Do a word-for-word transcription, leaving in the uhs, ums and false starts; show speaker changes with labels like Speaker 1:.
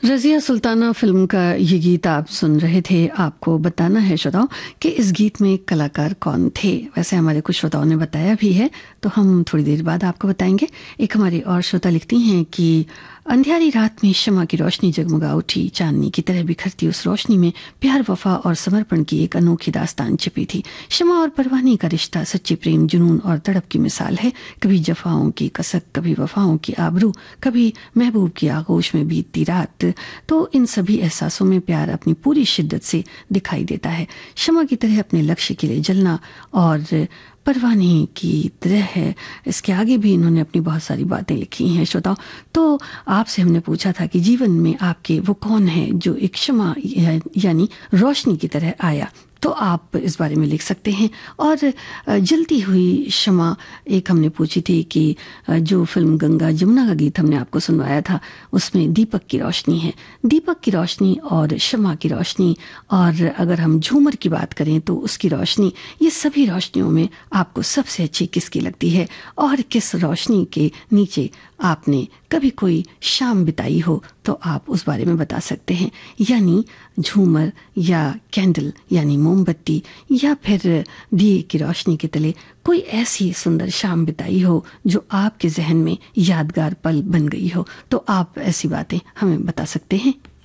Speaker 1: Razia Sultana film का ये गीत आप सुन रहे थे। आपको बताना है श्रोताओं कि इस गीत में कलाकार कौन थे। वैसे हमारे कुछ श्रोताओं ने बताया भी है, तो हम थोड़ी देर बाद आपको बताएंगे। एक हमारी और श्रोता लिखती हैं कि अंधियारी रात में शमा की रोशनी जगमगा उठी, चांदनी की तरह बिखरती उस रोशनी में प्यार, वफा और समर्पण की एक अनोखी दास्तान छिपी थी। शमा और परवानी का रिश्ता सच्चे प्रेम, जुनून और तड़प की मिसाल है। कभी जफाओं की कसक, कभी वफाओं की आबरू, कभी महबूब की आगोश में बीतती रात। तो इन सभी एहसासों में प्यार अपनी पूरी शिद्दत से दिखाई देता है। शमा की तरह अपने लक्ष्य के लिए जलना और परवानी की तरह है। इसके आगे भी इन्होंने अपनी बहुत सारी बातें लिखी हैं श्रोताओं। तो आपसे हमने पूछा था कि जीवन में आपके वो कौन है जो एक शमा यानी रोशनी की तरह आया, तो आप इस बारे में लिख सकते हैं। और जलती हुई शमा एक हमने पूछी थी कि जो फिल्म गंगा जमुना का गीत हमने आपको सुनवाया था उसमें दीपक की रोशनी है। दीपक की रोशनी और शमा की रोशनी, और अगर हम झूमर की बात करें तो उसकी रोशनी, ये सभी रोशनियों में आपको सबसे अच्छी किसकी लगती है और किस रोशनी के नीचे आपने कभी कोई शाम बिताई हो तो आप उस बारे में बता सकते हैं। यानी झूमर या कैंडल यानी मोमबत्ती, या फिर दिए की रोशनी के तले कोई ऐसी सुंदर शाम बिताई हो जो आपके जहन में यादगार पल बन गई हो, तो आप ऐसी बातें हमें बता सकते हैं।